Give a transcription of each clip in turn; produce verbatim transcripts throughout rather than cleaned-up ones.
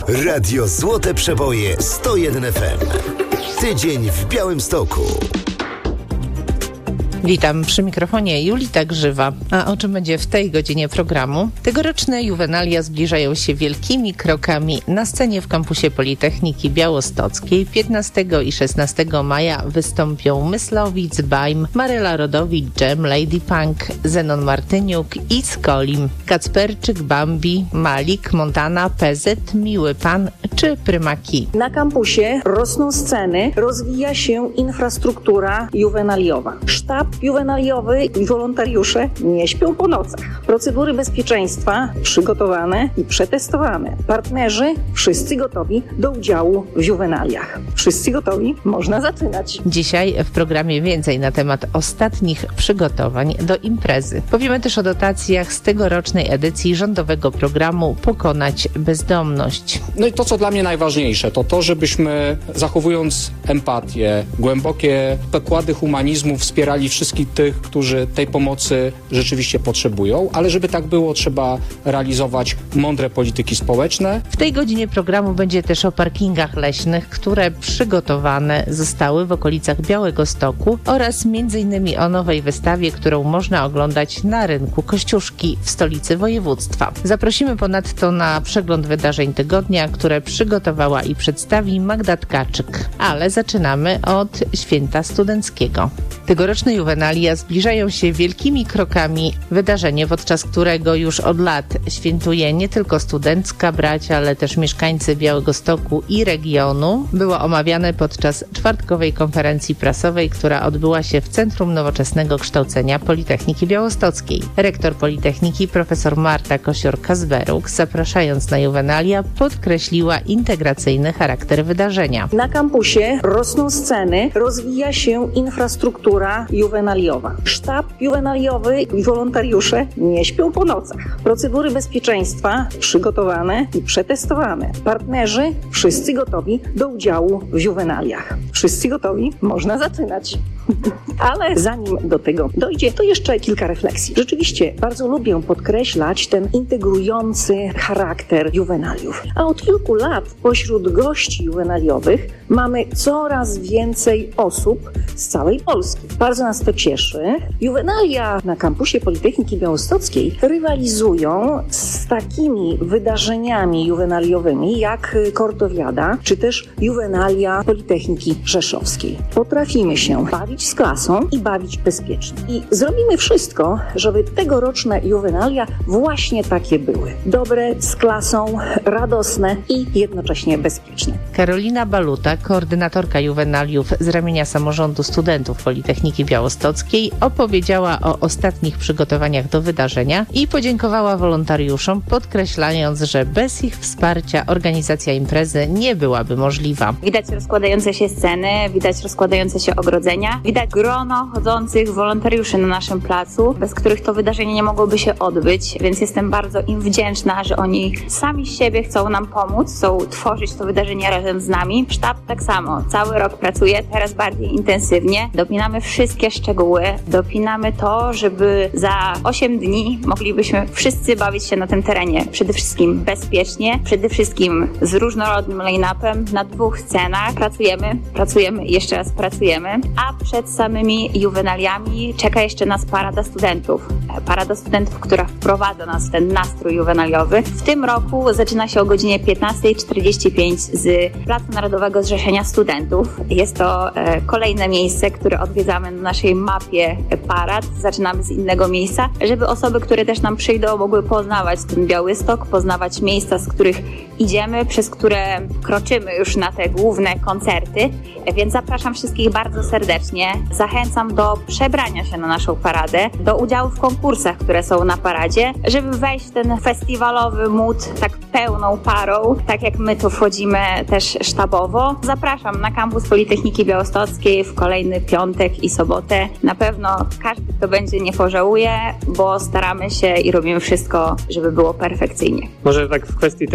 Radio Złote Przeboje sto jeden F M. Tydzień w Białymstoku. Witam przy mikrofonie Julita Grzywa. A o czym będzie w tej godzinie programu? Tegoroczne juwenalia zbliżają się wielkimi krokami. Na scenie w kampusie Politechniki Białostockiej piętnastego i szesnastego maja wystąpią Myslowic, Bajm, Maryla Rodowicz, Dżem, Lady Punk, Zenon Martyniuk i Skolim, Kacperczyk, Bambi, Malik, Montana, P Z, Miły Pan czy Prymaki. Na kampusie rosną sceny, rozwija się infrastruktura juwenaliowa. Sztab juwenaliowy i wolontariusze nie śpią po nocach. Procedury bezpieczeństwa przygotowane i przetestowane. Partnerzy wszyscy gotowi do udziału w juwenaliach. Wszyscy gotowi, można zaczynać. Dzisiaj w programie więcej na temat ostatnich przygotowań do imprezy. Powiemy też o dotacjach z tegorocznej edycji rządowego programu Pokonać bezdomność. No i to, co dla mnie najważniejsze, to to, żebyśmy zachowując empatię, głębokie pokłady humanizmu wspierali wszystkich tych, którzy tej pomocy rzeczywiście potrzebują, ale żeby tak było, trzeba realizować mądre polityki społeczne. W tej godzinie programu będzie też o parkingach leśnych, które przygotowane zostały w okolicach Białegostoku oraz między innymi o nowej wystawie, którą można oglądać na rynku Kościuszki w stolicy województwa. Zaprosimy ponadto na przegląd wydarzeń tygodnia, które przygotowała i przedstawi Magda Tkaczyk. Ale zaczynamy od święta studenckiego. Tegoroczne juwenalia zbliżają się wielkimi krokami. Wydarzenie, podczas którego już od lat świętuje nie tylko studencka bracia, ale też mieszkańcy Białegostoku i regionu, było omawiane podczas czwartkowej konferencji prasowej, która odbyła się w Centrum Nowoczesnego Kształcenia Politechniki Białostockiej. Rektor Politechniki profesor Marta Kosior-Kazberuk, zapraszając na juwenalia, podkreśliła integracyjny charakter wydarzenia. Na kampusie rosną sceny, rozwija się infrastruktura juwenaliowa. Sztab juwenaliowy i wolontariusze nie śpią po nocach. Procedury bezpieczeństwa przygotowane i przetestowane. Partnerzy wszyscy gotowi do udziału w juwenaliach. Wszyscy gotowi, można zaczynać. Ale zanim do tego dojdzie, to jeszcze kilka refleksji. Rzeczywiście bardzo lubię podkreślać ten integrujący charakter juwenaliów. A od kilku lat pośród gości juwenaliowych mamy coraz więcej osób z całej Polski. Bardzo nas to cieszy. Juwenalia na kampusie Politechniki Białostockiej rywalizują z takimi wydarzeniami juwenaliowymi jak Kortowiada, czy też juwenalia Politechniki Rzeszowskiej. Potrafimy się bawić z klasą i bawić bezpiecznie. I zrobimy wszystko, żeby tegoroczne juwenalia właśnie takie były. Dobre, z klasą, radosne i jednocześnie bezpieczne. Karolina Baluta, koordynatorka juwenaliów z ramienia samorządu studentów Politechniki Białostockiej, opowiedziała o ostatnich przygotowaniach do wydarzenia i podziękowała wolontariuszom, podkreślając, że bez ich wsparcia organizacja imprezy nie byłaby możliwa. Widać rozkładające się sceny, widać rozkładające się ogrodzenia, widać grono chodzących wolontariuszy na naszym placu, bez których to wydarzenie nie mogłoby się odbyć, więc jestem bardzo im wdzięczna, że oni sami z siebie chcą nam pomóc, chcą tworzyć to wydarzenie razem z nami. Sztab tak samo, cały rok pracuje, teraz bardziej intensywnie, dopinamy wszystkie szczegóły, dopinamy to, żeby za osiem dni moglibyśmy wszyscy bawić się na tym terenie. Przede wszystkim bezpiecznie, przede wszystkim z różnorodnym line-upem, na dwóch scenach. Pracujemy, pracujemy i jeszcze raz pracujemy, a przed samymi juwenaliami czeka jeszcze nas Parada Studentów. Parada Studentów, która wprowadza nas w ten nastrój juwenaliowy. W tym roku zaczyna się o godzinie piętnasta czterdzieści pięć z Placu Narodowego Zrzeszenia Studentów. Jest to e, kolejne miejsce, które odwiedzamy na naszej mapie parad. Zaczynamy z innego miejsca, żeby osoby, które też nam przyjdą, mogły poznawać ten Białystok, poznawać miejsca, z których idziemy, przez które kroczymy już na te główne koncerty. Więc zapraszam wszystkich bardzo serdecznie. Zachęcam do przebrania się na naszą paradę, do udziału w konkursach, które są na paradzie, żeby wejść w ten festiwalowy mood tak pełną parą, tak jak my tu wchodzimy też sztabowo. Zapraszam na kampus Politechniki Białostockiej w kolejny piątek i sobotę. Na pewno każdy, kto będzie, nie pożałuje, bo staramy się i robimy wszystko, żeby było perfekcyjnie. Może tak w kwestii technicznej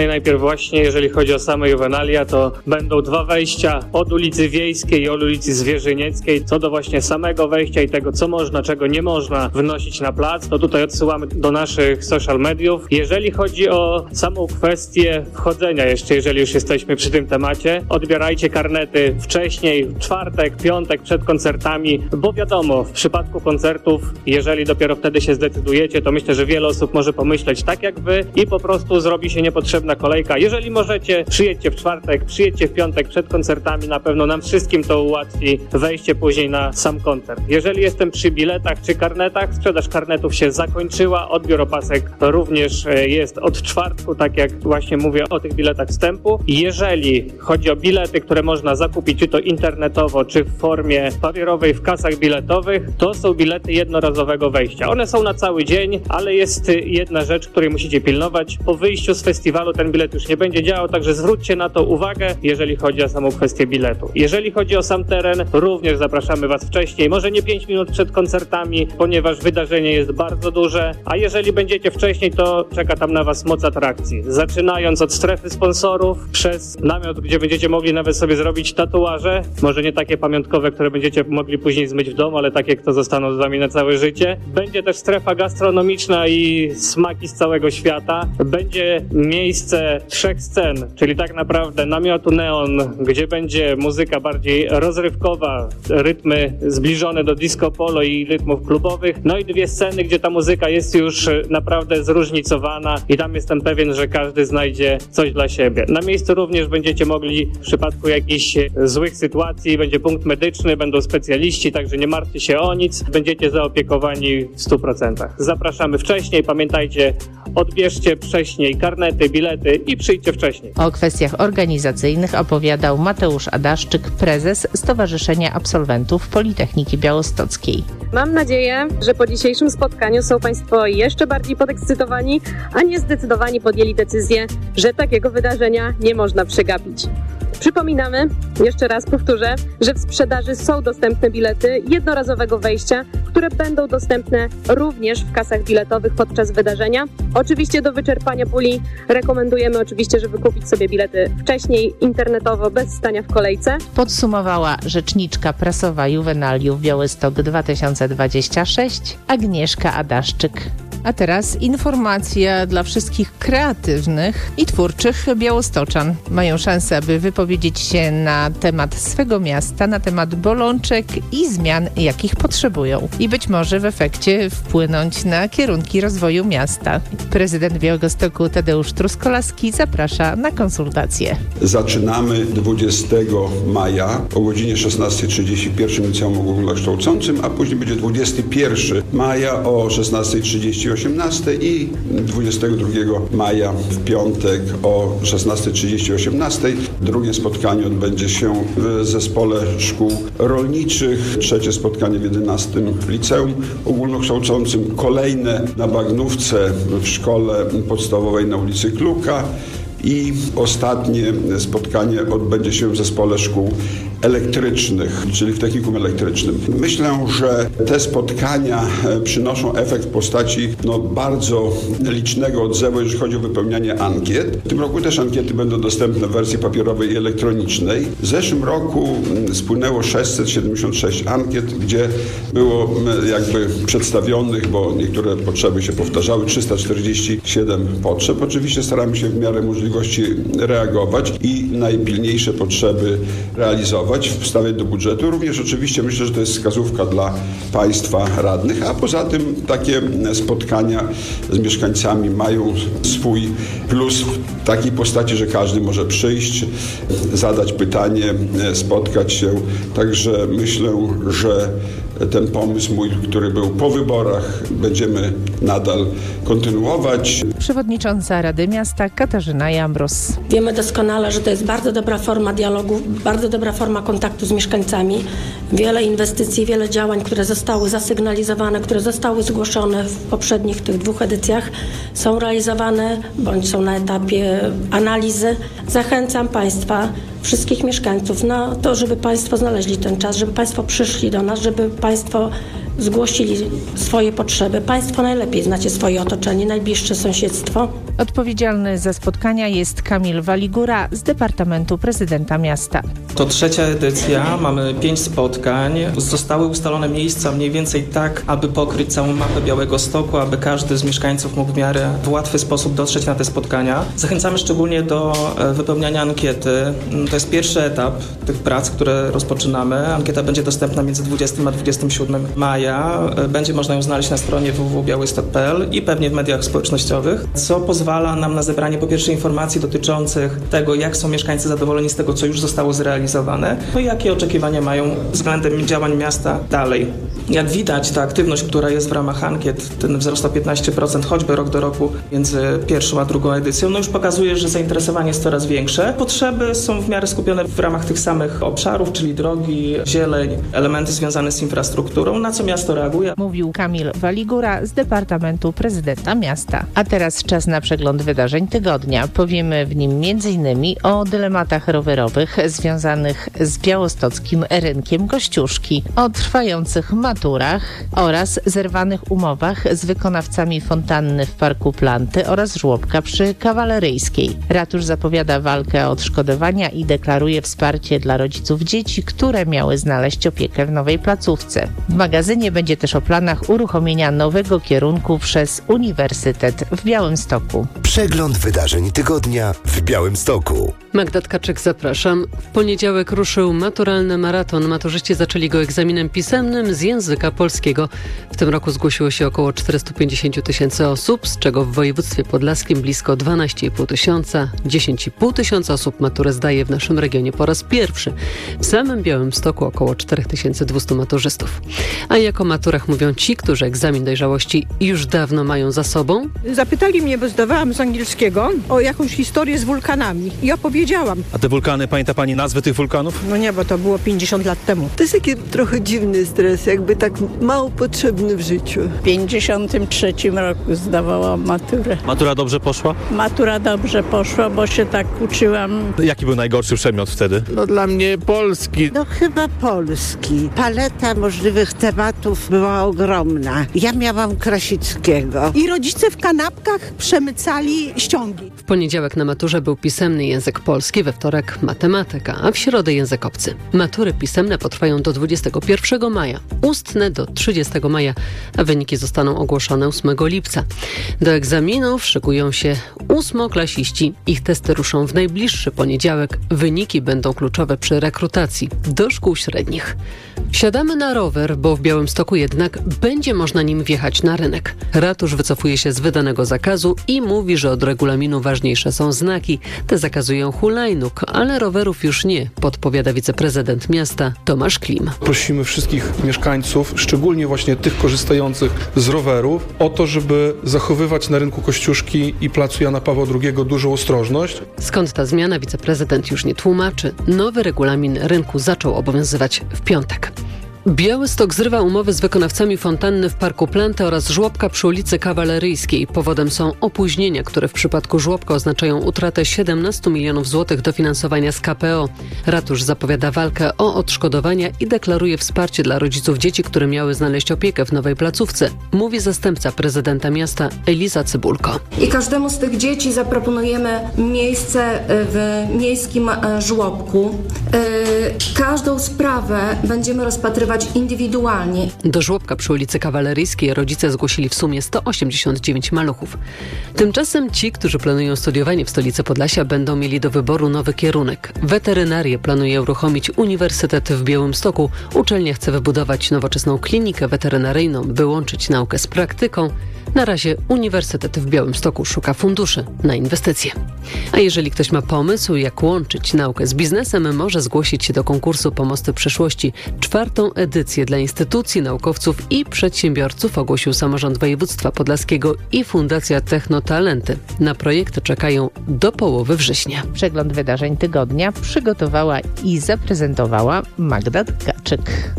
i najpierw właśnie, jeżeli chodzi o same juwenalia, to będą dwa wejścia od ulicy Wiejskiej i od ulicy Zwierzynieckiej. Co do właśnie samego wejścia i tego, co można, czego nie można wnosić na plac, to tutaj odsyłamy do naszych social mediów. Jeżeli chodzi o samą kwestię wchodzenia jeszcze, jeżeli już jesteśmy przy tym temacie, odbierajcie karnety wcześniej, w czwartek, piątek, przed koncertami, bo wiadomo, w przypadku koncertów, jeżeli dopiero wtedy się zdecydujecie, to myślę, że wiele osób może pomyśleć tak jak wy i po prostu zrobi się niepotrzebna kolejka. Jeżeli możecie, przyjedźcie w czwartek, przyjedźcie w piątek przed koncertami, na pewno nam wszystkim to ułatwi wejście później na sam koncert. Jeżeli jestem przy biletach czy karnetach, sprzedaż karnetów się zakończyła, odbiór opasek również jest od czwartku, tak jak właśnie mówię o tych biletach wstępu. Jeżeli chodzi o bilety, które można zakupić czy to internetowo, czy w formie papierowej w kasach biletowych, to są bilety jednorazowego wejścia. One są na cały dzień, ale jest jedna rzecz, której musicie pilnować. Po wyjściu z festiwalu ten bilet już nie będzie działał, także zwróćcie na to uwagę, jeżeli chodzi o samą kwestię biletu. Jeżeli chodzi o sam teren, również zapraszamy Was wcześniej, może nie pięć minut przed koncertami, ponieważ wydarzenie jest bardzo duże, a jeżeli będziecie wcześniej, to czeka tam na Was moc atrakcji. Zaczynając od strefy sponsorów, przez namiot, gdzie będziecie mogli nawet sobie zrobić tatuaże, może nie takie pamiątkowe, które będziecie mogli później zmyć w domu, ale takie, które zostaną z Wami na całe życie. Będzie też strefa gastronomiczna i smaki z całego świata. Będzie miejsce trzech scen, czyli tak naprawdę namiotu Neon, gdzie będzie muzyka bardziej rozrywkowa, rytmy zbliżone do disco polo i rytmów klubowych. No i dwie sceny, gdzie ta muzyka jest już naprawdę zróżnicowana i tam jestem pewien, że każdy znajdzie coś dla siebie. Na miejscu również będziecie mogli w przypadku jakichś złych sytuacji, będzie punkt medyczny, będą specjaliści, także nie martwcie się o nic, będziecie zaopiekowani w stu procentach. Zapraszamy wcześniej, pamiętajcie, odbierzcie wcześniej karnety, bilety i przyjdźcie wcześniej. O kwestiach organizacyjnych opowiadał Mateusz Adaszczyk, prezes Stowarzyszenia Absolwentów Politechniki Białostockiej. Mam nadzieję, że po dzisiejszym spotkaniu są Państwo jeszcze bardziej podekscytowani, a nie zdecydowani podjęli decyzję, że takiego wydarzenia nie można przegapić. Przypominamy, jeszcze raz powtórzę, że w sprzedaży są dostępne bilety jednorazowego wejścia, które będą dostępne również w kasach biletowych podczas wydarzenia. Oczywiście do wyczerpania puli rekomendujemy oczywiście, żeby kupić sobie bilety wcześniej, internetowo, bez stania w kolejce. Podsumowała rzeczniczka prasowa Juwenaliów Białystok dwa tysiące dwadzieścia sześć Agnieszka Adaszczyk. A teraz informacja dla wszystkich kreatywnych i twórczych białostoczan. Mają szansę, aby wypowiedzieć się na temat swego miasta, na temat bolączek i zmian, jakich potrzebują. I być może w efekcie wpłynąć na kierunki rozwoju miasta. Prezydent Białegostoku Tadeusz Truskolaski zaprasza na konsultacje. Zaczynamy dwudziestego maja o godzinie szesnastej trzydzieści w pierwszym liceum ogólnokształcącym, a później będzie dwudziestego pierwszego maja o szesnastej trzydzieści osiemnastej i dwudziestego drugiego maja w piątek o szesnastej trzydzieści osiemnastej. Drugie spotkanie odbędzie się w zespole szkół rolniczych. Trzecie spotkanie w jedenastym liceum ogólnokształcącym. Kolejne na Bagnówce w szkole podstawowej na ulicy Kluka. I ostatnie spotkanie odbędzie się w zespole szkół elektrycznych, czyli w technikum elektrycznym. Myślę, że te spotkania przynoszą efekt w postaci no, bardzo licznego odzewu, jeżeli chodzi o wypełnianie ankiet. W tym roku też ankiety będą dostępne w wersji papierowej i elektronicznej. W zeszłym roku spłynęło sześćset siedemdziesiąt sześć ankiet, gdzie było jakby przedstawionych, bo niektóre potrzeby się powtarzały, trzysta czterdzieści siedem potrzeb. Oczywiście staramy się w miarę możliwości reagować i najpilniejsze potrzeby realizować, wstawiać do budżetu. Również oczywiście myślę, że to jest wskazówka dla Państwa radnych, a poza tym takie spotkania z mieszkańcami mają swój plus w takiej postaci, że każdy może przyjść, zadać pytanie, spotkać się. Także myślę, że ten pomysł mój, który był po wyborach, będziemy nadal kontynuować. Przewodnicząca Rady Miasta Katarzyna Jambrus. Wiemy doskonale, że to jest bardzo dobra forma dialogu, bardzo dobra forma kontaktu z mieszkańcami. Wiele inwestycji, wiele działań, które zostały zasygnalizowane, które zostały zgłoszone w poprzednich tych dwóch edycjach, są realizowane bądź są na etapie analizy. Zachęcam Państwa, wszystkich mieszkańców na to, żeby Państwo znaleźli ten czas, żeby Państwo przyszli do nas, żeby Państwo zgłosili swoje potrzeby. Państwo najlepiej znacie swoje otoczenie, najbliższe sąsiedztwo. Odpowiedzialny za spotkania jest Kamil Waligura z Departamentu Prezydenta Miasta. To trzecia edycja, mamy pięć spotkań. Zostały ustalone miejsca mniej więcej tak, aby pokryć całą mapę Białegostoku, aby każdy z mieszkańców mógł w miarę w łatwy sposób dotrzeć na te spotkania. Zachęcamy szczególnie do wypełniania ankiety. To jest pierwszy etap tych prac, które rozpoczynamy. Ankieta będzie dostępna między dwudziestego a dwudziestego siódmego maja. Będzie można ją znaleźć na stronie w w w kropka białystok kropka p l i pewnie w mediach społecznościowych, co pozwala nam na zebranie po pierwsze informacji dotyczących tego, jak są mieszkańcy zadowoleni z tego, co już zostało zrealizowane, no i jakie oczekiwania mają względem działań miasta dalej. Jak widać, ta aktywność, która jest w ramach ankiet, ten wzrost o piętnaście procent, choćby rok do roku między pierwszą a drugą edycją, no już pokazuje, że zainteresowanie jest coraz większe. Potrzeby są w miarę skupione w ramach tych samych obszarów, czyli drogi, zieleń, elementy związane z infrastrukturą, na co miasto reaguje. Mówił Kamil Waligura z Departamentu Prezydenta Miasta. A teraz czas na przegląd wydarzeń tygodnia. Powiemy w nim między innymi o dylematach rowerowych związanych z białostockim rynkiem Kościuszki, o trwających maturach oraz zerwanych umowach z wykonawcami fontanny w Parku Planty oraz żłobka przy Kawaleryjskiej. Ratusz zapowiada walkę o odszkodowania i deklaruje wsparcie dla rodziców dzieci, które miały znaleźć opiekę w nowej placówce. W magazynie będzie też o planach uruchomienia nowego kierunku przez Uniwersytet w Białymstoku. Przegląd wydarzeń tygodnia w Białymstoku. Magda Tkaczyk, zapraszam. W poniedziałek ruszył maturalny maraton. Maturzyści zaczęli go egzaminem pisemnym z języka polskiego. W tym roku zgłosiło się około czterysta pięćdziesiąt tysięcy osób, z czego w województwie podlaskim blisko dwanaście i pół tysiąca. dziesięć i pół tysiąca osób maturę zdaje w naszym regionie po raz pierwszy. W samym Białymstoku około cztery tysiące dwieście maturzystów. A jak o maturach mówią ci, którzy egzamin dojrzałości już dawno mają za sobą? Zapytali mnie, bo zdawałam z angielskiego, o jakąś historię z wulkanami. I opowiedziałam. A te wulkany, pamięta pani nazwy tych wulkanów? No nie, bo to było pięćdziesiąt lat temu. To jest taki trochę dziwny stres, jakby tak mało potrzebny w życiu. W pięćdziesiątym trzecim roku zdawałam maturę. Matura dobrze poszła? Matura dobrze poszła, bo się tak uczyłam. Jaki był najgorszy przedmiot wtedy? No dla mnie polski. No chyba polski. Paleta możliwych tematów była ogromna. Ja miałam Krasickiego. I rodzice w kanapkach przemycali ściągi. W poniedziałek na maturze był pisemny język polski, we wtorek matematyka, a w środę język obcy. Matury pisemne potrwają do dwudziestego pierwszego maja, ustne do trzydziestego maja, a wyniki zostaną ogłoszone ósmego lipca. Do egzaminów szykują się ósmoklasiści. Ich testy ruszą w najbliższy poniedziałek. Wyniki będą kluczowe przy rekrutacji do szkół średnich. Wsiadamy na rower, bo w Białymstoku jednak będzie można nim wjechać na rynek. Ratusz wycofuje się z wydanego zakazu i mówi, że od regulaminu ważniejsze są znaki. Te zakazują hulajnóg, ale rowerów już nie, podpowiada wiceprezydent miasta Tomasz Klim. Prosimy wszystkich mieszkańców, szczególnie właśnie tych korzystających z rowerów, o to, żeby zachowywać na rynku Kościuszki i placu Jana Pawła drugiego dużą ostrożność. Skąd ta zmiana, wiceprezydent już nie tłumaczy. Nowy regulamin rynku zaczął obowiązywać w piątek. Białystok zrywa umowy z wykonawcami fontanny w Parku Planty oraz żłobka przy ulicy Kawaleryjskiej. Powodem są opóźnienia, które w przypadku żłobka oznaczają utratę siedemnaście milionów złotych dofinansowania z K P O. Ratusz zapowiada walkę o odszkodowania i deklaruje wsparcie dla rodziców dzieci, które miały znaleźć opiekę w nowej placówce, mówi zastępca prezydenta miasta Eliza Cybulko. I każdemu z tych dzieci zaproponujemy miejsce w miejskim żłobku. Każdą sprawę będziemy rozpatrywać indywidualnie. Do żłobka przy ulicy Kawaleryjskiej rodzice zgłosili w sumie sto osiemdziesiąt dziewięć maluchów. Tymczasem ci, którzy planują studiowanie w stolicy Podlasia, będą mieli do wyboru nowy kierunek. Weterynarię planuje uruchomić Uniwersytet w Białymstoku. Uczelnia chce wybudować nowoczesną klinikę weterynaryjną, by łączyć naukę z praktyką. Na razie Uniwersytet w Białymstoku szuka funduszy na inwestycje. A jeżeli ktoś ma pomysł, jak łączyć naukę z biznesem, może zgłosić się do konkursu Pomosty Przyszłości. Czwartą edycję dla instytucji, naukowców i przedsiębiorców ogłosił samorząd województwa podlaskiego i Fundacja Technotalenty. Na projekty czekają do połowy września. Przegląd wydarzeń tygodnia przygotowała i zaprezentowała Magda Tkaczyk.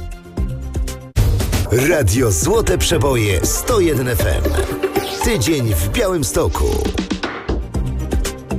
Radio Złote Przeboje sto jeden F M. Tydzień w Białymstoku.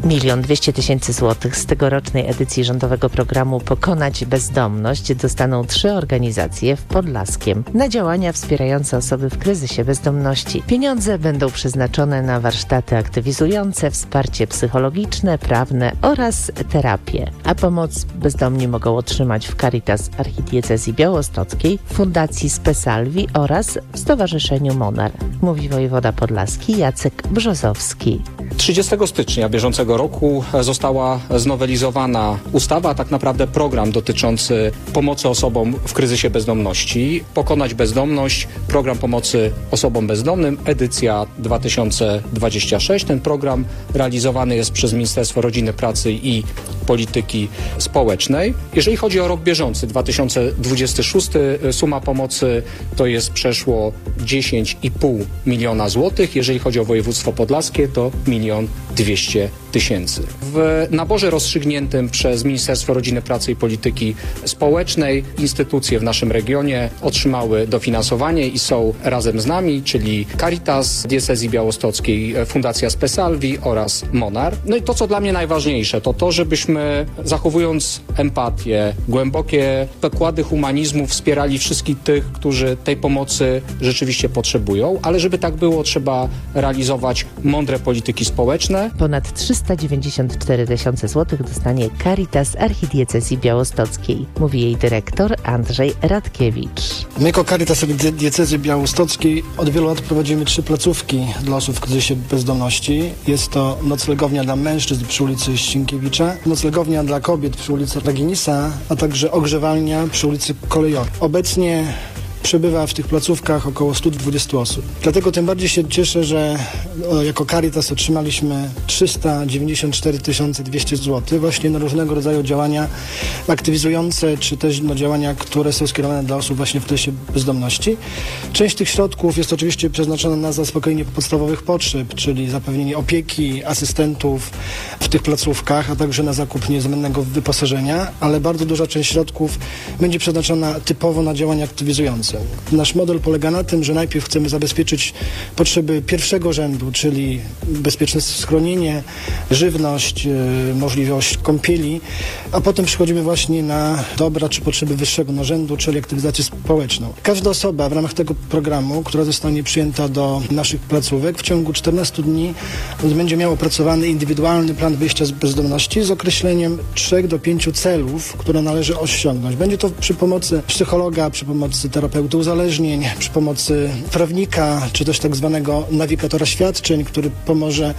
Milion dwieście tysięcy złotych z tegorocznej edycji rządowego programu Pokonać Bezdomność dostaną trzy organizacje w Podlaskiem na działania wspierające osoby w kryzysie bezdomności. Pieniądze będą przeznaczone na warsztaty aktywizujące, wsparcie psychologiczne, prawne oraz terapię. A pomoc bezdomni mogą otrzymać w Caritas Archidiecezji Białostockiej, Fundacji Spesalvi oraz w Stowarzyszeniu Monar, mówi wojewoda podlaski Jacek Brzozowski. trzydziestego stycznia bieżącego roku została znowelizowana ustawa, a tak naprawdę program dotyczący pomocy osobom w kryzysie bezdomności. Pokonać bezdomność, program pomocy osobom bezdomnym, edycja dwa tysiące dwadzieścia sześć. Ten program realizowany jest przez Ministerstwo Rodziny, Pracy i Polityki Społecznej. Jeżeli chodzi o rok bieżący, dwa tysiące dwudziesty szósty, suma pomocy to jest przeszło dziesięć i pół miliona złotych. Jeżeli chodzi o województwo podlaskie, to milion dwieście tysięcy. W naborze rozstrzygniętym przez Ministerstwo Rodziny, Pracy i Polityki Społecznej instytucje w naszym regionie otrzymały dofinansowanie i są razem z nami, czyli Caritas Diecezji Białostockiej, Fundacja Spesalvi oraz Monar. No i to, co dla mnie najważniejsze, to to, żebyśmy zachowując empatię, głębokie pokłady humanizmu wspierali wszystkich tych, którzy tej pomocy rzeczywiście potrzebują, ale żeby tak było, trzeba realizować mądre polityki społeczne. Ponad trzysta dziewięćdziesiąt cztery tysiące złotych dostanie Caritas Archidiecezji Białostockiej, mówi jej dyrektor Andrzej Radkiewicz. My jako Caritas Archidiecezji Białostockiej od wielu lat prowadzimy trzy placówki dla osób w kryzysie bezdomności. Jest to noclegownia dla mężczyzn przy ulicy Ścienkiewicza, noclegownia dla kobiet przy ulicy Raginisa, a także ogrzewalnia przy ulicy Kolejowej. Obecnie przebywa w tych placówkach około sto dwadzieścia osób. Dlatego tym bardziej się cieszę, że jako Caritas otrzymaliśmy trzysta dziewięćdziesiąt cztery tysiące dwieście złotych właśnie na różnego rodzaju działania aktywizujące, czy też no, działania, które są skierowane dla osób właśnie w kryzysie bezdomności. Część tych środków jest oczywiście przeznaczona na zaspokojenie podstawowych potrzeb, czyli zapewnienie opieki, asystentów w tych placówkach, a także na zakup niezbędnego wyposażenia, ale bardzo duża część środków będzie przeznaczona typowo na działania aktywizujące. Nasz model polega na tym, że najpierw chcemy zabezpieczyć potrzeby pierwszego rzędu, czyli bezpieczne schronienie, żywność, możliwość kąpieli, a potem przechodzimy właśnie na dobra czy potrzeby wyższego rzędu, czyli aktywizację społeczną. Każda osoba w ramach tego programu, która zostanie przyjęta do naszych placówek, w ciągu czternastu dni będzie miała opracowany indywidualny plan wyjścia z bezdomności z określeniem trzech do pięciu celów, które należy osiągnąć. Będzie to przy pomocy psychologa, przy pomocy terapeuty uzależnień, przy pomocy prawnika, czy też tak zwanego nawigatora świadczeń, który pomoże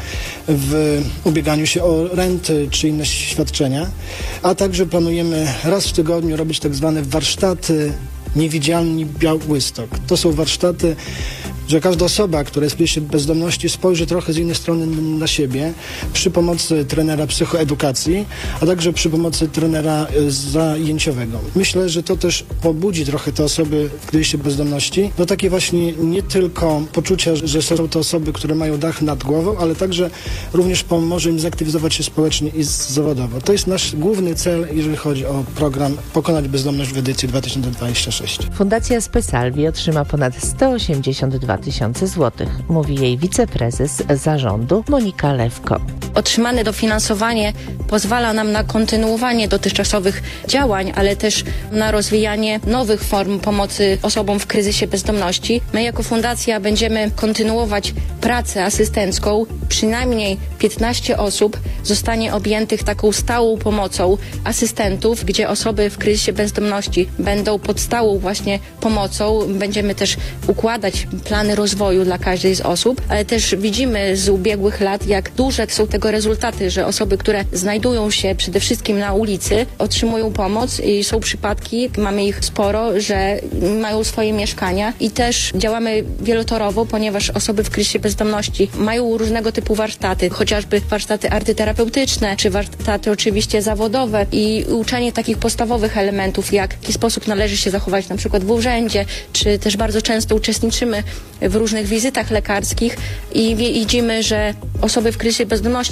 w ubieganiu się o renty, czy inne świadczenia. A także planujemy raz w tygodniu robić tak zwane warsztaty Niewidzialni Białystok. To są warsztaty, że każda osoba, która jest w kryzysie bezdomności, spojrzy trochę z innej strony na siebie przy pomocy trenera psychoedukacji, a także przy pomocy trenera zajęciowego. Myślę, że to też pobudzi trochę te osoby w kryzysie bezdomności do takiej właśnie nie tylko poczucia, że są to osoby, które mają dach nad głową, ale także również pomoże im zaktywizować się społecznie i zawodowo. To jest nasz główny cel, jeżeli chodzi o program Pokonać Bezdomność w edycji dwa tysiące dwudziestej szóstej. Fundacja Spesalvi otrzyma ponad sto osiemdziesiąt dwa tysiące złotych, mówi jej wiceprezes zarządu Monika Lewko. Otrzymane dofinansowanie pozwala nam na kontynuowanie dotychczasowych działań, ale też na rozwijanie nowych form pomocy osobom w kryzysie bezdomności. My jako fundacja będziemy kontynuować pracę asystencką. Przynajmniej piętnaście osób zostanie objętych taką stałą pomocą asystentów, gdzie osoby w kryzysie bezdomności będą pod stałą właśnie pomocą. Będziemy też układać plany rozwoju dla każdej z osób, ale też widzimy z ubiegłych lat, jak duże są tego rezultaty, że osoby, które znajdują się przede wszystkim na ulicy, otrzymują pomoc i są przypadki, mamy ich sporo, że mają swoje mieszkania i też działamy wielotorowo, ponieważ osoby w kryzysie bezdomności mają różnego typu warsztaty, chociażby warsztaty artyterapeutyczne, czy warsztaty oczywiście zawodowe i uczenie takich podstawowych elementów, jak w jaki sposób należy się zachować na przykład w urzędzie, czy też bardzo często uczestniczymy w różnych wizytach lekarskich i widzimy, że osoby w kryzysie bezdomności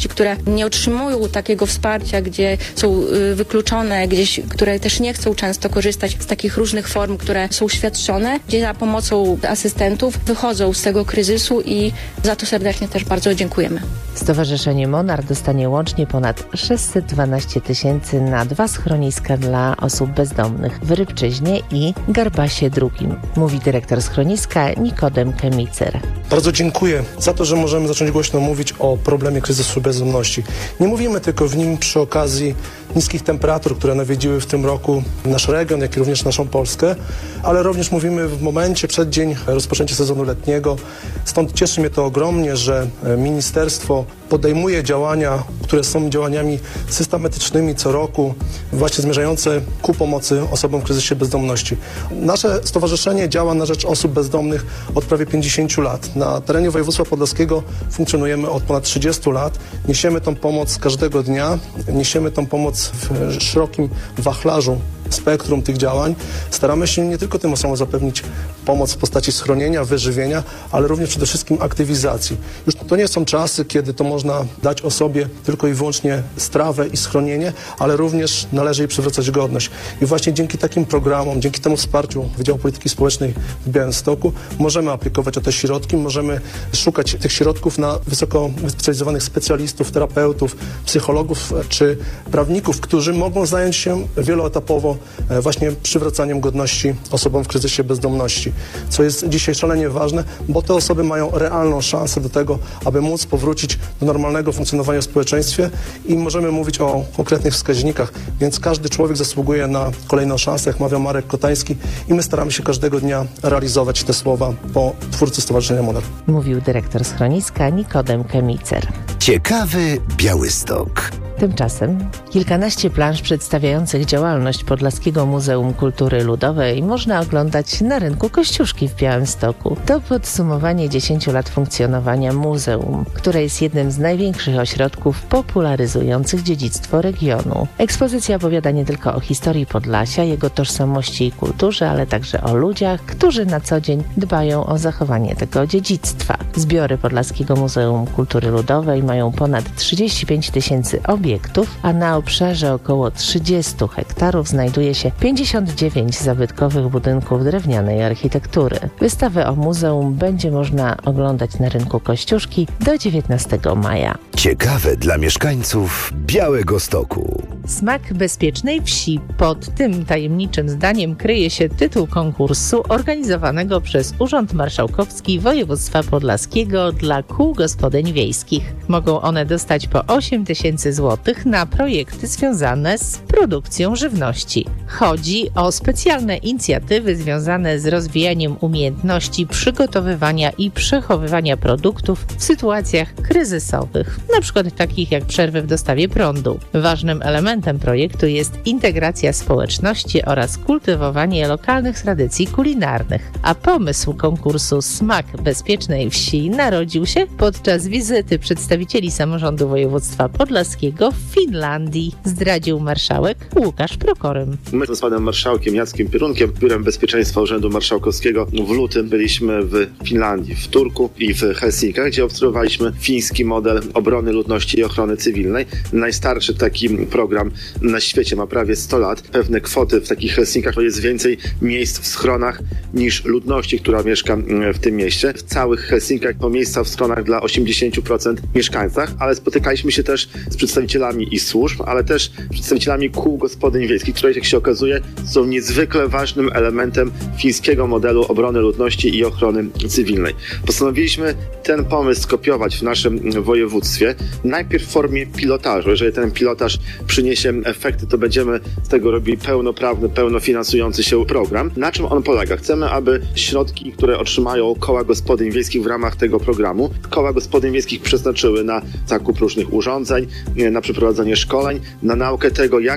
ludności, które nie otrzymują takiego wsparcia, gdzie są y, wykluczone, gdzieś, które też nie chcą często korzystać z takich różnych form, które są świadczone, gdzie za pomocą asystentów wychodzą z tego kryzysu i za to serdecznie też bardzo dziękujemy. Stowarzyszenie Monar dostanie łącznie ponad sześćset dwanaście tysięcy na dwa schroniska dla osób bezdomnych w Rybczyźnie i Garbasie drugim, mówi dyrektor schroniska Nikodem Kemicer. Bardzo dziękuję za to, że możemy zacząć głośno mówić o problemie kryzysu bezdomności. Nie mówimy tylko w nim przy okazji niskich temperatur, które nawiedziły w tym roku nasz region, jak i również naszą Polskę, ale również mówimy w momencie przeddzień rozpoczęcia sezonu letniego. Stąd cieszy mnie to ogromnie, że ministerstwo podejmuje działania, które są działaniami systematycznymi co roku, właśnie zmierzające ku pomocy osobom w kryzysie bezdomności. Nasze stowarzyszenie działa na rzecz osób bezdomnych od prawie pięćdziesięciu lat. Na terenie województwa podlaskiego funkcjonujemy od ponad trzydziestu lat. Niesiemy tą pomoc każdego dnia, niesiemy tą pomoc w szerokim wachlarzu, spektrum tych działań. Staramy się nie tylko tym osobom zapewnić pomoc w postaci schronienia, wyżywienia, ale również przede wszystkim aktywizacji. Już to nie są czasy, kiedy to można dać osobie tylko i wyłącznie strawę i schronienie, ale również należy jej przywracać godność. I właśnie dzięki takim programom, dzięki temu wsparciu Wydziału Polityki Społecznej w Białymstoku możemy aplikować o te środki, możemy szukać tych środków na wysoko wyspecjalizowanych specjalistów, terapeutów, psychologów czy prawników, którzy mogą zająć się wieloetapowo właśnie przywracaniem godności osobom w kryzysie bezdomności, co jest dzisiaj szalenie ważne, bo te osoby mają realną szansę do tego, aby móc powrócić do normalnego funkcjonowania w społeczeństwie i możemy mówić o konkretnych wskaźnikach, więc każdy człowiek zasługuje na kolejną szansę, jak mawiał Marek Kotański, i my staramy się każdego dnia realizować te słowa po twórcy Stowarzyszenia Monar. Mówił dyrektor schroniska Nikodem Kemicer. Ciekawy Białystok. Tymczasem kilkanaście plansz przedstawiających działalność Podlaskiego Muzeum Kultury Ludowej można oglądać na rynku Kościuszki w Białymstoku. To podsumowanie dziesięciu lat funkcjonowania muzeum, które jest jednym z największych ośrodków popularyzujących dziedzictwo regionu. Ekspozycja opowiada nie tylko o historii Podlasia, jego tożsamości i kulturze, ale także o ludziach, którzy na co dzień dbają o zachowanie tego dziedzictwa. Zbiory Podlaskiego Muzeum Kultury Ludowej mają ponad trzydzieści pięć tysięcy obiektów, a na obszarze około trzydziestu hektarów znajduje się pięćdziesiąt dziewięć zabytkowych budynków drewnianej architektury. Wystawę o muzeum będzie można oglądać na rynku Kościuszki do dziewiętnastego maja. Ciekawe dla mieszkańców Białegostoku. Smak bezpiecznej wsi. Pod tym tajemniczym zdaniem kryje się tytuł konkursu organizowanego przez Urząd Marszałkowski Województwa Podlaskiego dla kół gospodyń wiejskich. Mogą one dostać po osiem tysięcy złotych na projekty związane z produkcją żywności. Chodzi o specjalne inicjatywy związane z rozwijaniem umiejętności przygotowywania i przechowywania produktów w sytuacjach kryzysowych, na przykład takich jak przerwy w dostawie prądu. Ważnym elementem projektu jest integracja społeczności oraz kultywowanie lokalnych tradycji kulinarnych. A pomysł konkursu Smak bezpiecznej wsi narodził się podczas wizyty przedstawicieli samorządu województwa podlaskiego w Finlandii, zdradził marszałek Łukasz Prokorym. My z panem marszałkiem Jackiem Pierunkiem, Biurem Bezpieczeństwa Urzędu Marszałkowskiego, w lutym byliśmy w Finlandii, w Turku i w Helsinkach, gdzie obserwowaliśmy fiński model obrony ludności i ochrony cywilnej. Najstarszy taki program na świecie, ma prawie sto lat. Pewne kwoty w takich Helsinkach, to jest więcej miejsc w schronach niż ludności, która mieszka w tym mieście. W całych Helsinkach to miejsca w schronach dla osiemdziesiąt procent mieszkańców, ale spotykaliśmy się też z przedstawicielami i służb, ale też przedstawicielami kół gospodyń wiejskich, które, jak się okazuje, są niezwykle ważnym elementem fińskiego modelu obrony ludności i ochrony cywilnej. Postanowiliśmy ten pomysł skopiować w naszym województwie, najpierw w formie pilotażu. Jeżeli ten pilotaż przyniesie efekty, to będziemy z tego robili pełnoprawny, pełnofinansujący się program. Na czym on polega? Chcemy, aby środki, które otrzymają koła gospodyń wiejskich w ramach tego programu, koła gospodyń wiejskich przeznaczyły na zakup różnych urządzeń, na przeprowadzenie szkoleń, na naukę tego, jak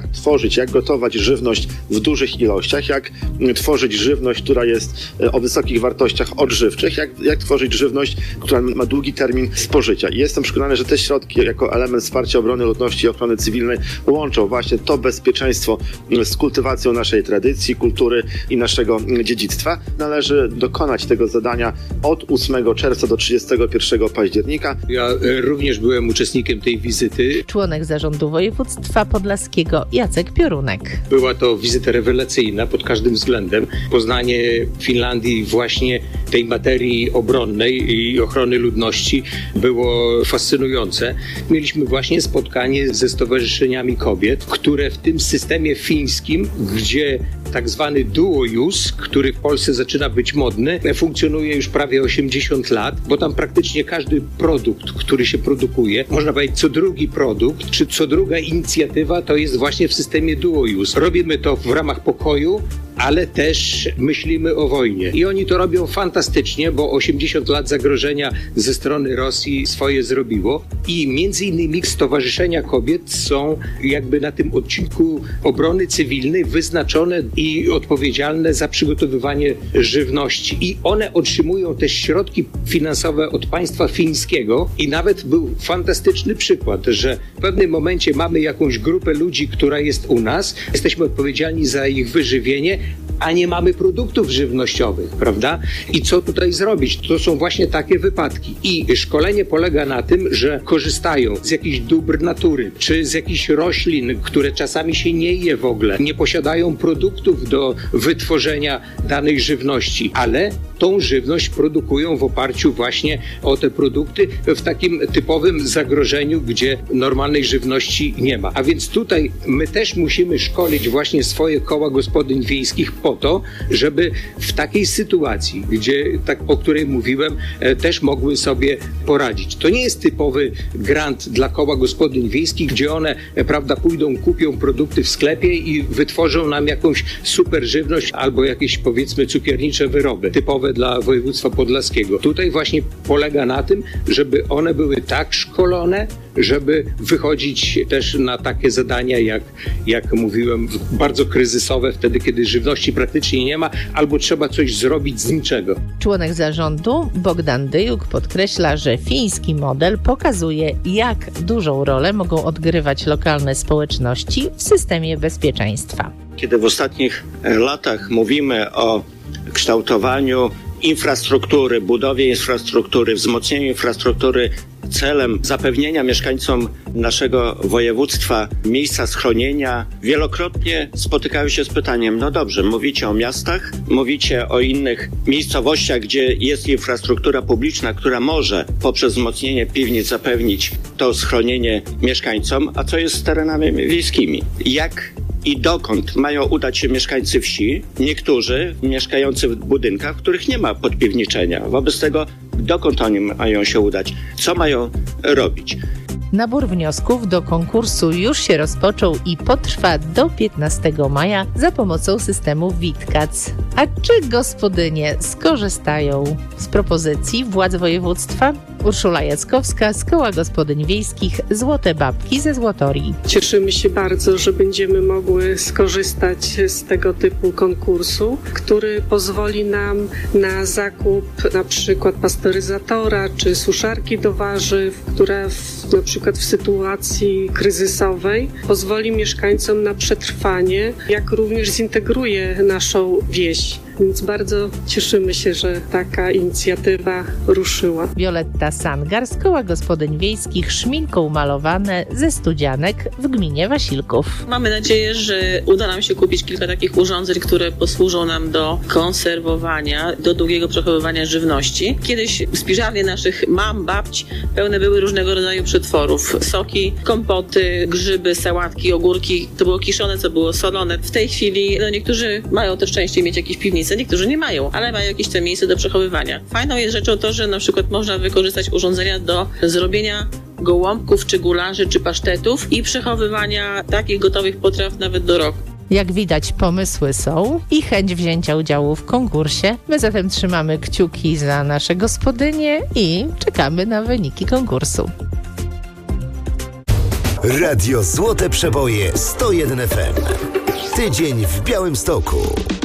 jak tworzyć, jak gotować żywność w dużych ilościach, jak tworzyć żywność, która jest o wysokich wartościach odżywczych, jak, jak tworzyć żywność, która ma długi termin spożycia. I jestem przekonany, że te środki jako element wsparcia obrony ludności i ochrony cywilnej łączą właśnie to bezpieczeństwo z kultywacją naszej tradycji, kultury i naszego dziedzictwa. Należy dokonać tego zadania od ósmego czerwca do trzydziestego pierwszego października. Ja również byłem uczestnikiem tej wizyty. Członek zarządu województwa podlaskiego Jacek Piorunek. Była to wizyta rewelacyjna pod każdym względem. Poznanie Finlandii właśnie tej materii obronnej i ochrony ludności było fascynujące. Mieliśmy właśnie spotkanie ze stowarzyszeniami kobiet, które w tym systemie fińskim, gdzie tak zwany dual-use, który w Polsce zaczyna być modny, funkcjonuje już prawie osiemdziesiąt lat, bo tam praktycznie każdy produkt, który się produkuje, można powiedzieć co drugi produkt, czy co druga inicjatywa, to jest właśnie w systemie dual-use. Robimy to w ramach pokoju, ale też myślimy o wojnie. I oni to robią fantastycznie, bo osiemdziesiąt lat zagrożenia ze strony Rosji swoje zrobiło i między innymi stowarzyszenia kobiet są jakby na tym odcinku obrony cywilnej wyznaczone i odpowiedzialne za przygotowywanie żywności. I one otrzymują też środki finansowe od państwa fińskiego i nawet był fantastyczny przykład, że w pewnym momencie mamy jakąś grupę ludzi, która jest u nas, jesteśmy odpowiedzialni za ich wyżywienie, a nie mamy produktów żywnościowych, prawda? I co tutaj zrobić? To są właśnie takie wypadki. I szkolenie polega na tym, że korzystają z jakichś dóbr natury, czy z jakichś roślin, które czasami się nie je w ogóle, nie posiadają produktów do wytworzenia danej żywności, ale tą żywność produkują w oparciu właśnie o te produkty w takim typowym zagrożeniu, gdzie normalnej żywności nie ma. A więc tutaj my też musimy szkolić właśnie swoje koła gospodyń wiejskich po to, żeby w takiej sytuacji, gdzie, tak o której mówiłem, e, też mogły sobie poradzić. To nie jest typowy grant dla koła gospodyń wiejskich, gdzie one, e, prawda, pójdą, kupią produkty w sklepie i wytworzą nam jakąś super żywność albo jakieś, powiedzmy, cukiernicze wyroby typowe dla województwa podlaskiego. Tutaj właśnie polega na tym, żeby one były tak szkolone, żeby wychodzić też na takie zadania, jak, jak mówiłem, bardzo kryzysowe, wtedy, kiedy żywności praktycznie nie ma, albo trzeba coś zrobić z niczego. Członek zarządu Bogdan Dyjuk podkreśla, że fiński model pokazuje, jak dużą rolę mogą odgrywać lokalne społeczności w systemie bezpieczeństwa. Kiedy w ostatnich latach mówimy o kształtowaniu infrastruktury, budowie infrastruktury, wzmocnieniu infrastruktury celem zapewnienia mieszkańcom naszego województwa miejsca schronienia, wielokrotnie spotykają się z pytaniem, no dobrze, mówicie o miastach, mówicie o innych miejscowościach, gdzie jest infrastruktura publiczna, która może poprzez wzmocnienie piwnic zapewnić to schronienie mieszkańcom, a co jest z terenami wiejskimi? Jak i dokąd mają udać się mieszkańcy wsi, niektórzy mieszkający w budynkach, w których nie ma podpiwniczenia. Wobec tego, dokąd oni mają się udać? Co mają robić? Nabór wniosków do konkursu już się rozpoczął i potrwa do piętnastego maja za pomocą systemu Witkac. A czy gospodynie skorzystają z propozycji władz województwa? Urszula Jackowska z Koła Gospodyń Wiejskich Złote Babki ze Złotorii. Cieszymy się bardzo, że będziemy mogły skorzystać z tego typu konkursu, który pozwoli nam na zakup na przykład pasteryzatora czy suszarki do warzyw, która w, na przykład w sytuacji kryzysowej pozwoli mieszkańcom na przetrwanie, jak również zintegruje naszą wieś. Więc bardzo cieszymy się, że taka inicjatywa ruszyła. Wioletta Sangar z Koła Gospodyń Wiejskich Szminką malowane ze Studzianek w gminie Wasilków. Mamy nadzieję, że uda nam się kupić kilka takich urządzeń, które posłużą nam do konserwowania, do długiego przechowywania żywności. Kiedyś spiżarnie naszych mam, babci pełne były różnego rodzaju przetworów. Soki, kompoty, grzyby, sałatki, ogórki. To było kiszone, co było solone. W tej chwili no, niektórzy mają to szczęście mieć jakieś piwnice, niektórzy nie mają, ale mają jakieś te miejsce do przechowywania. Fajną jest rzeczą to, że na przykład można wykorzystać urządzenia do zrobienia gołąbków, czy gularzy, czy pasztetów i przechowywania takich gotowych potraw nawet do roku. Jak widać, pomysły są i chęć wzięcia udziału w konkursie. My zatem trzymamy kciuki za nasze gospodynie i czekamy na wyniki konkursu. Radio Złote Przeboje sto jeden F M. Tydzień w Białymstoku.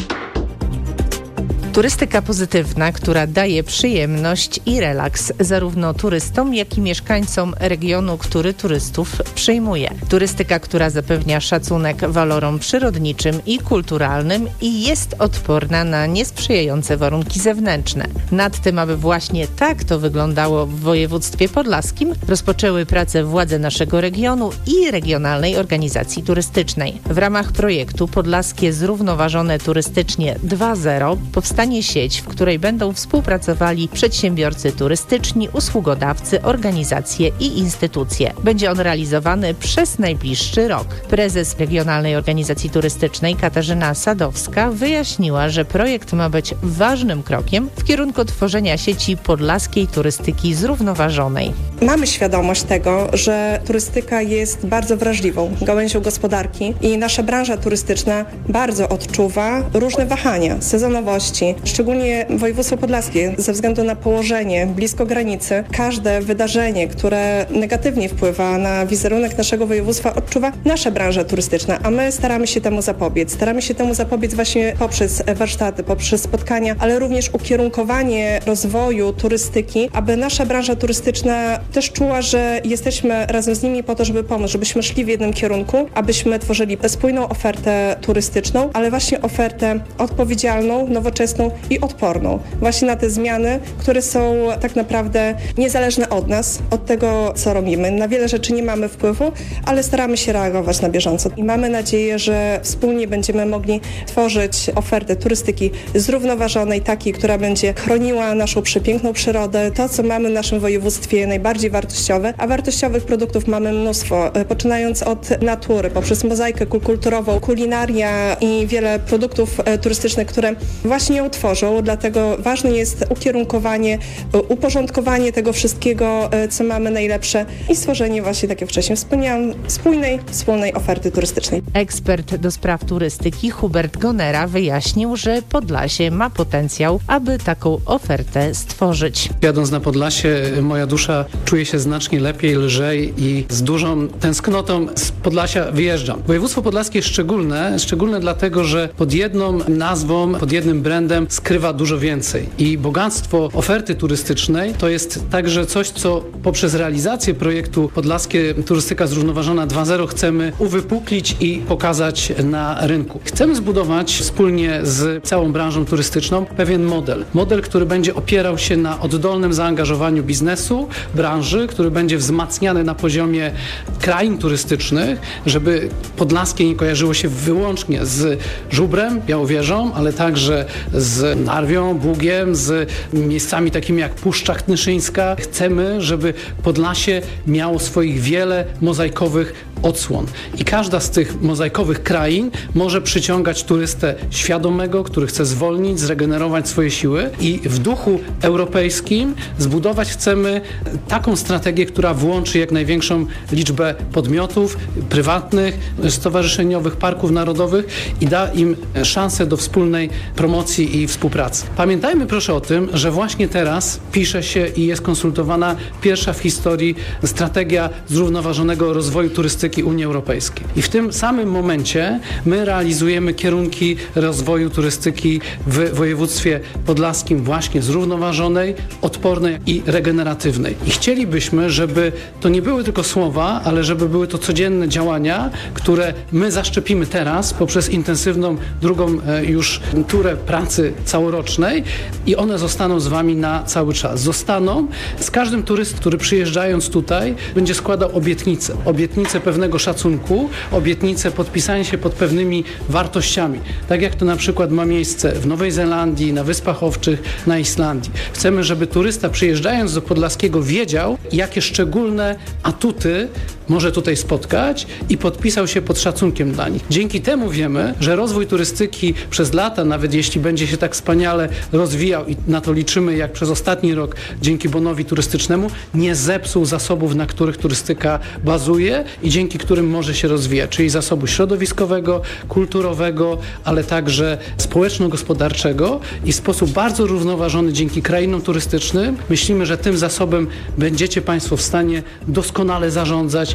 Turystyka pozytywna, która daje przyjemność i relaks zarówno turystom, jak i mieszkańcom regionu, który turystów przyjmuje. Turystyka, która zapewnia szacunek walorom przyrodniczym i kulturalnym i jest odporna na niesprzyjające warunki zewnętrzne. Nad tym, aby właśnie tak to wyglądało w województwie podlaskim, rozpoczęły pracę władze naszego regionu i Regionalnej Organizacji Turystycznej. W ramach projektu Podlaskie Zrównoważone Turystycznie dwa zero powstanie sieć, w której będą współpracowali przedsiębiorcy turystyczni, usługodawcy, organizacje i instytucje. Będzie on realizowany przez najbliższy rok. Prezes Regionalnej Organizacji Turystycznej Katarzyna Sadowska wyjaśniła, że projekt ma być ważnym krokiem w kierunku tworzenia sieci podlaskiej turystyki zrównoważonej. Mamy świadomość tego, że turystyka jest bardzo wrażliwą gałęzią gospodarki i nasza branża turystyczna bardzo odczuwa różne wahania sezonowości. Szczególnie województwo podlaskie ze względu na położenie blisko granicy, każde wydarzenie, które negatywnie wpływa na wizerunek naszego województwa, odczuwa nasza branża turystyczna, a my staramy się temu zapobiec. Staramy się temu zapobiec właśnie poprzez warsztaty, poprzez spotkania, ale również ukierunkowanie rozwoju turystyki, aby nasza branża turystyczna też czuła, że jesteśmy razem z nimi po to, żeby pomóc, żebyśmy szli w jednym kierunku, abyśmy tworzyli spójną ofertę turystyczną, ale właśnie ofertę odpowiedzialną, nowoczesną i odporną właśnie na te zmiany, które są tak naprawdę niezależne od nas, od tego, co robimy. Na wiele rzeczy nie mamy wpływu, ale staramy się reagować na bieżąco i mamy nadzieję, że wspólnie będziemy mogli tworzyć ofertę turystyki zrównoważonej, takiej, która będzie chroniła naszą przepiękną przyrodę, to, co mamy w naszym województwie najbardziej wartościowe, a wartościowych produktów mamy mnóstwo, poczynając od natury, poprzez mozaikę kulturową, kulinaria i wiele produktów turystycznych, które właśnie ją tworzą, dlatego ważne jest ukierunkowanie, uporządkowanie tego wszystkiego, co mamy najlepsze i stworzenie właśnie, tak jak wcześniej wspomniałam, spójnej, wspólnej oferty turystycznej. Ekspert do spraw turystyki Hubert Gonera wyjaśnił, że Podlasie ma potencjał, aby taką ofertę stworzyć. Jadąc na Podlasie, moja dusza czuje się znacznie lepiej, lżej i z dużą tęsknotą z Podlasia wyjeżdżam. Województwo podlaskie jest szczególne, szczególne dlatego, że pod jedną nazwą, pod jednym brandem skrywa dużo więcej. I bogactwo oferty turystycznej to jest także coś, co poprzez realizację projektu Podlaskie Turystyka Zrównoważona dwa zero chcemy uwypuklić i pokazać na rynku. Chcemy zbudować wspólnie z całą branżą turystyczną pewien model. Model, który będzie opierał się na oddolnym zaangażowaniu biznesu, branży, który będzie wzmacniany na poziomie krain turystycznych, żeby Podlaskie nie kojarzyło się wyłącznie z Żubrem, Białowieżą, ale także z Narwią, Bugiem, z miejscami takimi jak Puszcza Knyszyńska. Chcemy, żeby Podlasie miało swoich wiele mozaikowych odsłon. I każda z tych mozaikowych krain może przyciągać turystę świadomego, który chce zwolnić, zregenerować swoje siły i w duchu europejskim zbudować chcemy taką strategię, która włączy jak największą liczbę podmiotów prywatnych, stowarzyszeniowych, parków narodowych i da im szansę do wspólnej promocji i współpracy. Pamiętajmy proszę o tym, że właśnie teraz pisze się i jest konsultowana pierwsza w historii strategia zrównoważonego rozwoju turystyki Unii Europejskiej. I w tym samym momencie my realizujemy kierunki rozwoju turystyki w województwie podlaskim właśnie zrównoważonej, odpornej i regeneratywnej. I chcielibyśmy, żeby to nie były tylko słowa, ale żeby były to codzienne działania, które my zaszczepimy teraz poprzez intensywną drugą już turę pracy całorocznej i one zostaną z Wami na cały czas. Zostaną. Z każdym turystą, który przyjeżdżając tutaj będzie składał obietnicę. Obietnicę pewnego szacunku, obietnicę podpisania się pod pewnymi wartościami. Tak jak to na przykład ma miejsce w Nowej Zelandii, na Wyspach Owczych, na Islandii. Chcemy, żeby turysta przyjeżdżając do Podlaskiego wiedział, jakie szczególne atuty może tutaj spotkać i podpisał się pod szacunkiem dla nich. Dzięki temu wiemy, że rozwój turystyki przez lata, nawet jeśli będzie się tak wspaniale rozwijał i na to liczymy jak przez ostatni rok dzięki bonowi turystycznemu, nie zepsuł zasobów, na których turystyka bazuje i dzięki którym może się rozwijać, czyli zasobu środowiskowego, kulturowego, ale także społeczno-gospodarczego i w sposób bardzo równoważony dzięki krainom turystycznym myślimy, że tym zasobem będziecie Państwo w stanie doskonale zarządzać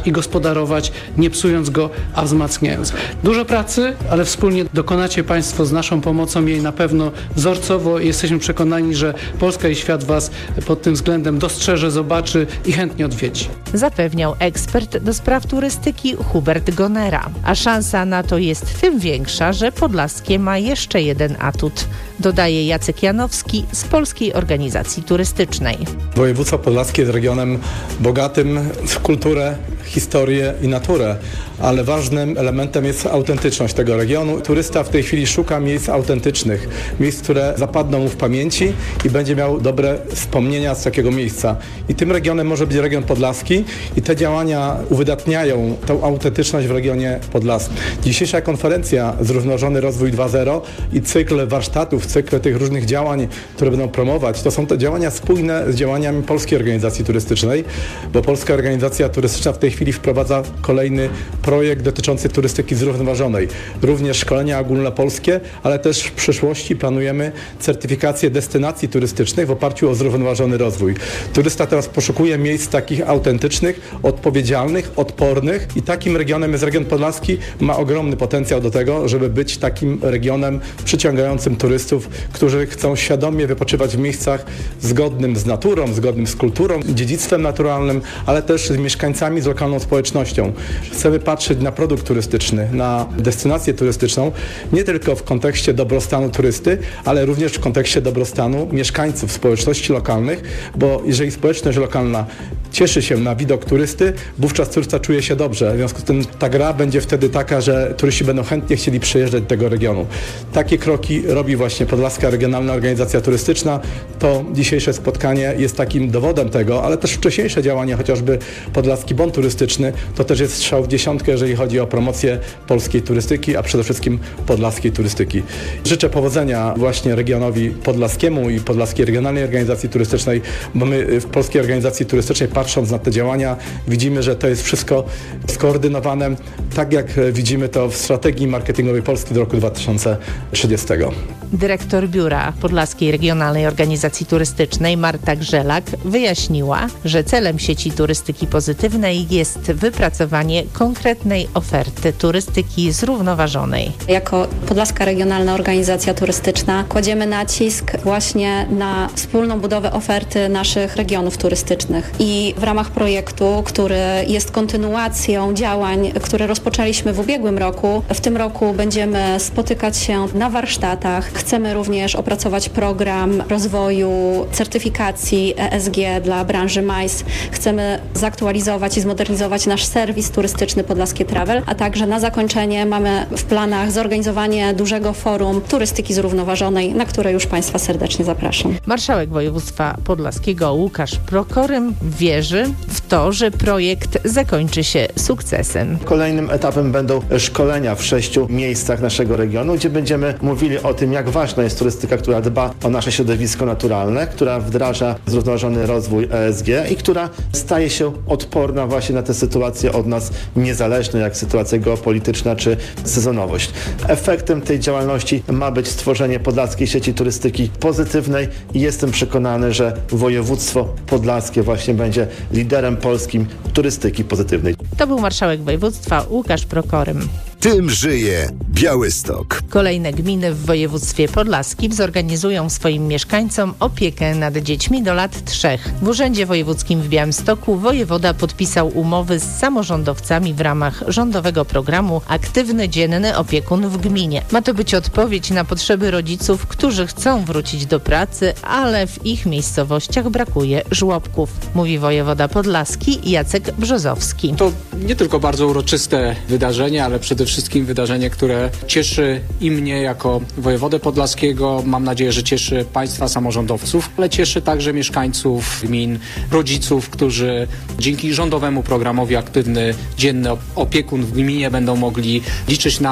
i gospodarować, nie psując go, a wzmacniając. Dużo pracy, ale wspólnie dokonacie Państwo z naszą pomocą jej na pewno wzorcowo i jesteśmy przekonani, że Polska i świat Was pod tym względem dostrzeże, zobaczy i chętnie odwiedzi. Zapewniał ekspert do spraw turystyki Hubert Gonera. A szansa na to jest tym większa, że Podlaskie ma jeszcze jeden atut. Dodaje Jacek Janowski z Polskiej Organizacji Turystycznej. Województwo podlaskie jest regionem bogatym w kulturę, historię i naturę, ale ważnym elementem jest autentyczność tego regionu. Turysta w tej chwili szuka miejsc autentycznych, miejsc, które zapadną mu w pamięci i będzie miał dobre wspomnienia z takiego miejsca. I tym regionem może być region podlaski i te działania uwydatniają tą autentyczność w regionie podlaskim. Dzisiejsza konferencja Zrównoważony Rozwój dwa zero i cykl warsztatów, cykl tych różnych działań, które będą promować, to są te działania spójne z działaniami Polskiej Organizacji Turystycznej, bo Polska Organizacja Turystyczna w tej chwili wprowadza kolejny projekt dotyczący turystyki zrównoważonej. Również szkolenia ogólnopolskie, ale też w przyszłości planujemy certyfikację destynacji turystycznych w oparciu o zrównoważony rozwój. Turysta teraz poszukuje miejsc takich autentycznych, odpowiedzialnych, odpornych i takim regionem jest region podlaski. Ma ogromny potencjał do tego, żeby być takim regionem przyciągającym turystów, którzy chcą świadomie wypoczywać w miejscach zgodnym z naturą, zgodnym z kulturą, dziedzictwem naturalnym, ale też z mieszkańcami, z lokalną społecznością. Chcemy patrzeć na produkt turystyczny, na destynację turystyczną, nie tylko w kontekście dobrostanu turysty, ale również w kontekście dobrostanu mieszkańców, społeczności lokalnych, bo jeżeli społeczność lokalna cieszy się na widok turysty, wówczas turysta czuje się dobrze. W związku z tym ta gra będzie wtedy taka, że turyści będą chętnie chcieli przyjeżdżać do tego regionu. Takie kroki robi właśnie Podlaska Regionalna Organizacja Turystyczna. To dzisiejsze spotkanie jest takim dowodem tego, ale też wcześniejsze działania, chociażby Podlaski Bon Turystyczny, to też jest strzał w dziesiątkę, jeżeli chodzi o promocję polskiej turystyki, a przede wszystkim podlaskiej turystyki. Życzę powodzenia właśnie regionowi podlaskiemu i Podlaskiej Regionalnej Organizacji Turystycznej, bo my w Polskiej Organizacji Turystycznej, patrząc na te działania, widzimy, że to jest wszystko skoordynowane, tak jak widzimy to w strategii marketingowej Polski do roku dwa tysiące trzydziestego. Dyrektor Biura Podlaskiej Regionalnej Organizacji Turystycznej Marta Grzelak wyjaśniła, że celem sieci turystyki pozytywnej jest wypracowanie konkretnej oferty turystyki zrównoważonej. Jako Podlaska Regionalna Organizacja Turystyczna kładziemy nacisk właśnie na wspólną budowę oferty naszych regionów turystycznych i w ramach projektu, który jest kontynuacją działań, które rozpoczęliśmy w ubiegłym roku, w tym roku będziemy spotykać się na warsztatach. Chcemy również opracować program rozwoju certyfikacji E S G dla branży M I C E. Chcemy zaktualizować i zmodernizować nasz serwis turystyczny Podlaskie Travel, a także na zakończenie mamy w planach zorganizowanie dużego forum turystyki zrównoważonej, na które już Państwa serdecznie zapraszam. Marszałek województwa podlaskiego Łukasz Prokorym wierzy w to, że projekt zakończy się sukcesem. Kolejnym etapem będą szkolenia w sześciu miejscach naszego regionu, gdzie będziemy mówili o tym, jak ważna jest turystyka, która dba o nasze środowisko naturalne, która wdraża zrównoważony rozwój E S G i która staje się odporna właśnie na te sytuacje od nas niezależne, jak sytuacja geopolityczna czy sezonowość. Efektem tej działalności ma być stworzenie podlaskiej sieci turystyki pozytywnej i jestem przekonany, że województwo podlaskie właśnie będzie liderem polskim turystyki pozytywnej. To był marszałek województwa Łukasz Prokorym. Tym żyje Białystok. Kolejne gminy w województwie podlaskim zorganizują swoim mieszkańcom opiekę nad dziećmi do lat trzech. W Urzędzie Wojewódzkim w Białymstoku wojewoda podpisał umowy z samorządowcami w ramach rządowego programu Aktywny Dzienny Opiekun w Gminie. Ma to być odpowiedź na potrzeby rodziców, którzy chcą wrócić do pracy, ale w ich miejscowościach brakuje żłobków, mówi wojewoda podlaski Jacek Brzozowski. To nie tylko bardzo uroczyste wydarzenie, ale przede wszystkim wydarzenie, które cieszy i mnie jako wojewodę podlaskiego, mam nadzieję, że cieszy państwa samorządowców, ale cieszy także mieszkańców gmin, rodziców, którzy dzięki rządowemu programowi Aktywny Dzienny Opiekun w Gminie będą mogli liczyć na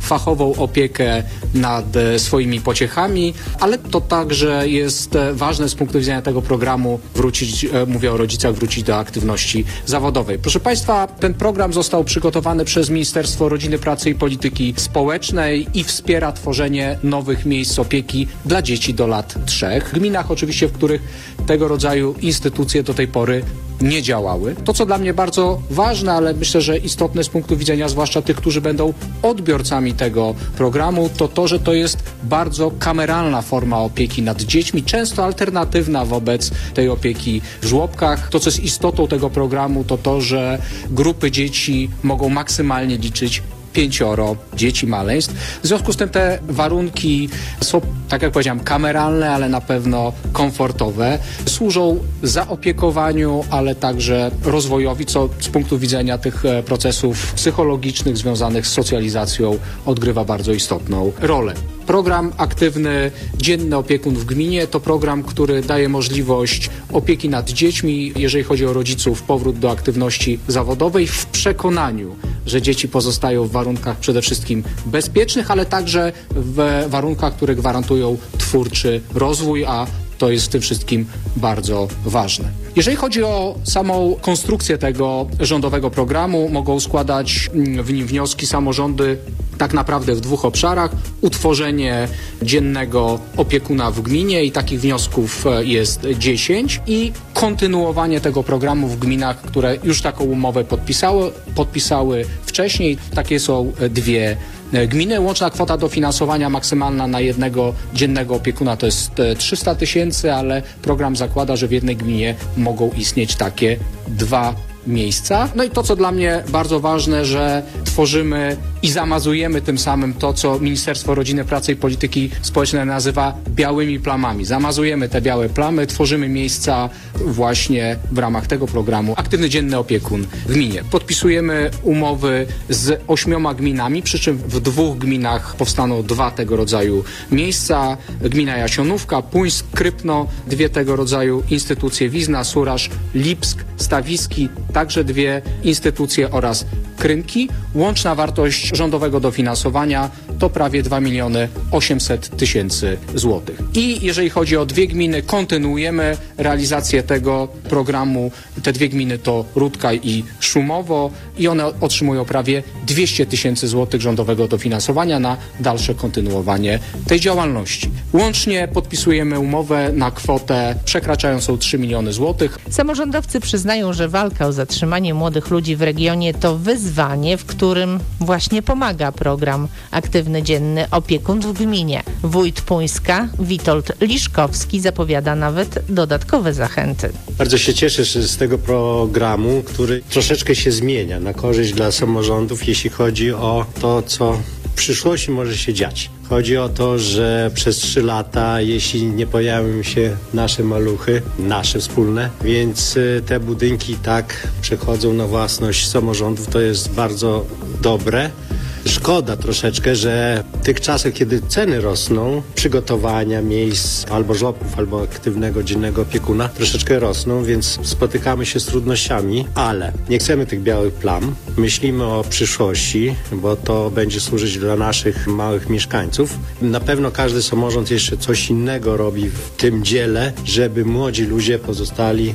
fachową opiekę nad e, swoimi pociechami, ale to także jest e, ważne z punktu widzenia tego programu wrócić, e, mówię o rodzicach, wrócić do aktywności zawodowej. Proszę Państwa, ten program został przygotowany przez Ministerstwo Rodziny, Pracy i Polityki Społecznej i wspiera tworzenie nowych miejsc opieki dla dzieci do lat trzech. W gminach oczywiście, w których tego rodzaju instytucje do tej pory nie działały. To, co dla mnie bardzo ważne, ale myślę, że istotne z punktu widzenia zwłaszcza tych, którzy będą odbiorcami tego programu, to to, że to jest bardzo kameralna forma opieki nad dziećmi, często alternatywna wobec tej opieki w żłobkach. To, co jest istotą tego programu, to to, że grupy dzieci mogą maksymalnie liczyć pięcioro dzieci, maleństw. W związku z tym te warunki są, tak jak powiedziałem, kameralne, ale na pewno komfortowe. Służą zaopiekowaniu, ale także rozwojowi, co z punktu widzenia tych procesów psychologicznych związanych z socjalizacją odgrywa bardzo istotną rolę. Program Aktywny Dzienny Opiekun w Gminie to program, który daje możliwość opieki nad dziećmi, jeżeli chodzi o rodziców, powrót do aktywności zawodowej w przekonaniu, że dzieci pozostają w warunkach przede wszystkim bezpiecznych, ale także w warunkach, które gwarantują twórczy rozwój, a to jest w tym wszystkim bardzo ważne. Jeżeli chodzi o samą konstrukcję tego rządowego programu, mogą składać w nim wnioski samorządy tak naprawdę w dwóch obszarach. Utworzenie dziennego opiekuna w gminie i takich wniosków jest dziesięć i kontynuowanie tego programu w gminach, które już taką umowę podpisały, podpisały wcześniej. Takie są dwie gminy. Łączna kwota dofinansowania maksymalna na jednego dziennego opiekuna to jest trzysta tysięcy, ale program zakłada, że w jednej gminie mogą istnieć takie dwa miejsca. No i to, co dla mnie bardzo ważne, że tworzymy i zamazujemy tym samym to, co Ministerstwo Rodziny, Pracy i Polityki Społecznej nazywa białymi plamami. Zamazujemy te białe plamy, tworzymy miejsca właśnie w ramach tego programu Aktywny Dzienny Opiekun w gminie. Podpisujemy umowy z ośmioma gminami, przy czym w dwóch gminach powstaną dwa tego rodzaju miejsca. Gmina Jasionówka, Puńsk, Krypno, dwie tego rodzaju instytucje, Wizna, Suraż, Lipsk, Stawiski, także dwie instytucje oraz Krynki. Łączna wartość rządowego dofinansowania to prawie dwa miliony osiemset tysięcy złotych. I jeżeli chodzi o dwie gminy, kontynuujemy realizację tego programu. Te dwie gminy to Rudkaj i Szumowo i one otrzymują prawie dwieście tysięcy złotych rządowego dofinansowania na dalsze kontynuowanie tej działalności. Łącznie podpisujemy umowę na kwotę przekraczającą trzy miliony złotych. Samorządowcy przyznają, że walka o zatrzymanie młodych ludzi w regionie to wyzwanie, w którym właśnie pomaga program Aktywny Dzienny Opiekun w Gminie. Wójt Puńska, Witold Liszkowski, zapowiada nawet dodatkowe zachęty. Bardzo się cieszę z tego programu, który troszeczkę się zmienia na korzyść dla samorządów, jeśli chodzi o to, co w przyszłości może się dziać. Chodzi o to, że przez trzy lata, jeśli nie pojawią się nasze maluchy, nasze wspólne, więc te budynki tak przechodzą na własność samorządów, to jest bardzo dobre. Szkoda troszeczkę, że w tych czasach, kiedy ceny rosną, przygotowania miejsc albo żłobków, albo aktywnego dziennego opiekuna troszeczkę rosną, więc spotykamy się z trudnościami, ale nie chcemy tych białych plam. Myślimy o przyszłości, bo to będzie służyć dla naszych małych mieszkańców. Na pewno każdy samorząd jeszcze coś innego robi w tym dziele, żeby młodzi ludzie pozostali